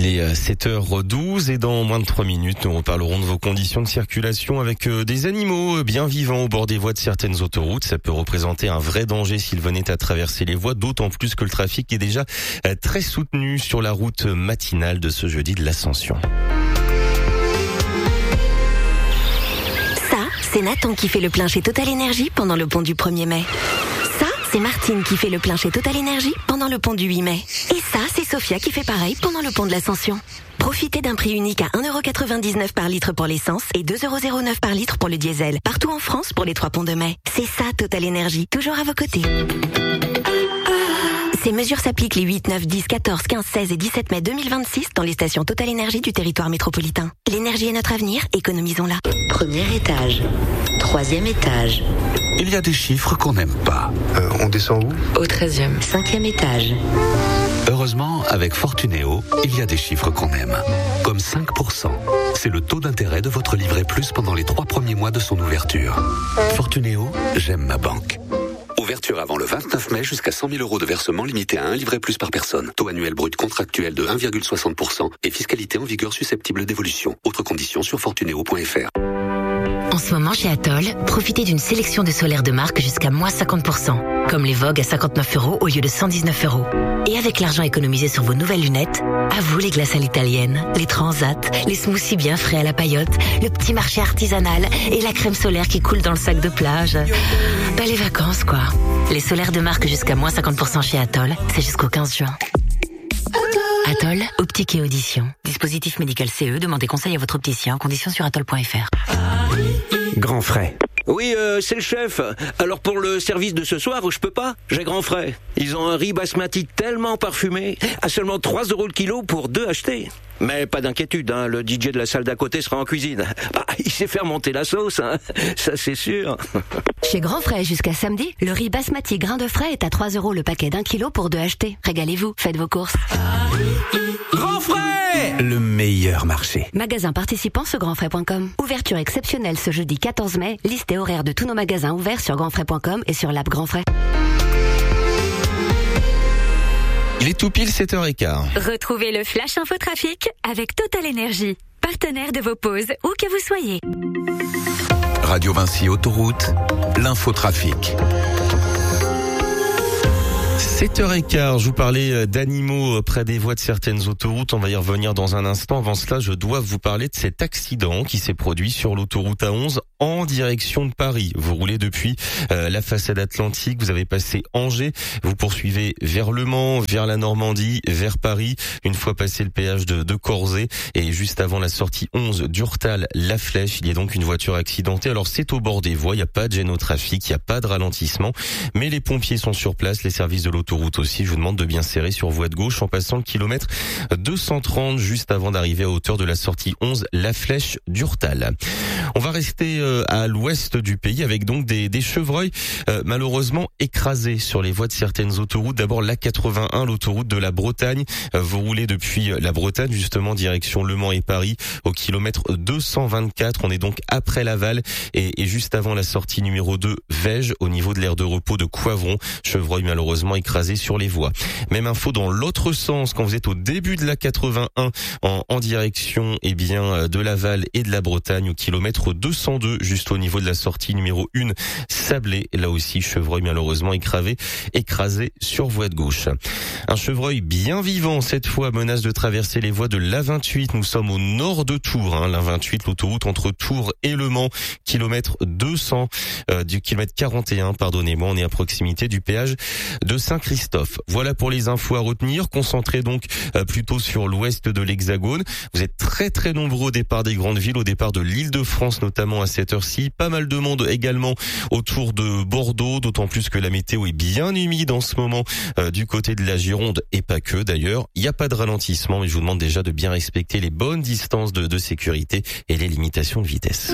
Il est 7h12 et dans moins de 3 minutes, nous reparlerons de vos conditions de circulation avec des animaux bien vivants au bord des voies de certaines autoroutes. Ça peut représenter un vrai danger s'ils venaient à traverser les voies, d'autant plus que le trafic est déjà très soutenu sur la route matinale de ce jeudi de l'Ascension. Ça, c'est Nathan qui fait le plein chez Total Énergie pendant le pont du 1er mai. Ça, c'est Martine qui fait le plein chez Total Énergie pendant le pont du 8 mai. Et ça, c'est Sophia qui fait pareil pendant le pont de l'Ascension. Profitez d'un prix unique à 1,99€ par litre pour l'essence et 2,09€ par litre pour le diesel. Partout en France pour les 3 ponts de mai. C'est ça Total Énergie, toujours à vos côtés. Ces mesures s'appliquent les 8, 9, 10, 14, 15, 16 et 17 mai 2026 dans les stations Total Énergie du territoire métropolitain. L'énergie est notre avenir, économisons-la. Premier étage, 3e étage. Il y a des chiffres qu'on n'aime pas. On descend où ? Au 13e, 5e étage. Heureusement, avec Fortunéo, il y a des chiffres qu'on aime. Comme 5%. C'est le taux d'intérêt de votre livret plus pendant les 3 premiers mois de son ouverture. Fortunéo, j'aime ma banque. Ouverture avant le 29 mai jusqu'à 100 000 € de versement limité à un livret plus par personne. Taux annuel brut contractuel de 1,60% et fiscalité en vigueur susceptible d'évolution. Autres conditions sur fortunéo.fr. En ce moment, chez Atoll, profitez d'une sélection de solaires de marque jusqu'à moins 50%, comme les Vogue à 59€ au lieu de 119€. Et avec l'argent économisé sur vos nouvelles lunettes, à vous les glaces à l'italienne, les transats, les smoothies bien frais à la paillote, le petit marché artisanal et la crème solaire qui coule dans le sac de plage. Ben les vacances, quoi. Les solaires de marque jusqu'à moins 50% chez Atoll, c'est jusqu'au 15 juin. Atoll, optique et audition. Dispositif médical CE, demandez conseil à votre opticien. Conditions sur atoll.fr. Grand frais. Oui, c'est le chef. Alors pour le service de ce soir, je peux pas. J'ai grand frais. Ils ont un riz basmati tellement parfumé, à seulement 3€ le kilo pour 2 achetés. Mais pas d'inquiétude, hein, le DJ de la salle d'à côté sera en cuisine. Bah, il sait faire monter la sauce, hein, ça c'est sûr. Chez Grand Frais jusqu'à samedi, le riz basmati grain de frais est à 3€ le paquet d'1 kilo pour 2 achetés. Régalez-vous, faites vos courses. Grand frais, le meilleur marché. Magasin participant sur grandfrais.com. Ouverture exceptionnelle ce jeudi 14 mai. Liste et horaire de tous nos magasins ouverts sur grandfrais.com et sur l'app Grand Frais. Il est tout pile 7h15. Retrouvez le Flash Infotrafic avec Total Énergie, partenaire de vos pauses où que vous soyez. Radio Vinci Autoroute, l'infotrafic. 7h15, je vous parlais d'animaux près des voies de certaines autoroutes. On va y revenir dans un instant. Avant cela, je dois vous parler de cet accident qui s'est produit sur l'autoroute A11 en direction de Paris. Vous roulez depuis la façade atlantique, vous avez passé Angers, vous poursuivez vers Le Mans, vers la Normandie, vers Paris, une fois passé le péage de Corzet et juste avant la sortie 11 d'Urtal, La Flèche, il y a donc une voiture accidentée. Alors c'est au bord des voies, il n'y a pas de gêne au trafic, il n'y a pas de ralentissement, mais les pompiers sont sur place, les services de l'autoroute aussi. Je vous demande de bien serrer sur voie de gauche en passant le kilomètre 230 juste avant d'arriver à hauteur de la sortie 11, La Flèche d'Urtal. On va rester à l'ouest du pays avec donc des chevreuils malheureusement écrasés sur les voies de certaines autoroutes. D'abord l'A81, l'autoroute de la Bretagne. Vous roulez depuis la Bretagne justement direction Le Mans et Paris au kilomètre 224. On est donc après Laval et juste avant la sortie numéro 2 Vège au niveau de l'aire de repos de Coivron. Chevreuil malheureusement écrasé sur les voies. Même info dans l'autre sens quand vous êtes au début de l'A81 en direction de Laval et de la Bretagne au kilomètre 202 juste au niveau de la sortie numéro 1 Sablé. Là aussi chevreuil malheureusement écrasé sur voie de gauche. Un chevreuil bien vivant cette fois menace de traverser les voies de l'A28. Nous sommes au nord de Tours, l'A28, l'autoroute entre Tours et Le Mans, kilomètre 200 du kilomètre 41, pardonnez-moi, on est à proximité du péage de Saint-Christophe. Voilà pour les infos à retenir. Concentrez donc plutôt sur l'ouest de l'Hexagone. Vous êtes très très nombreux au départ des grandes villes, au départ de l'Île-de-France notamment à cette heure-ci. Pas mal de monde également autour de Bordeaux, d'autant plus que la météo est bien humide en ce moment du côté de la Gironde et pas que d'ailleurs. Il n'y a pas de ralentissement mais je vous demande déjà de bien respecter les bonnes distances de sécurité et les limitations de vitesse.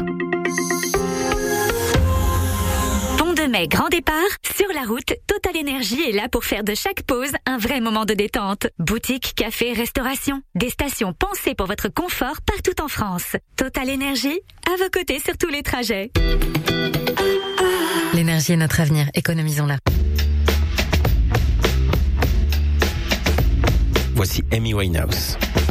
Mai, grand départ, sur la route, Total Énergie est là pour faire de chaque pause un vrai moment de détente. Boutique, café, restauration, des stations pensées pour votre confort partout en France. Total Énergie, à vos côtés sur tous les trajets. L'énergie est notre avenir, économisons-la. Voici Amy Winehouse.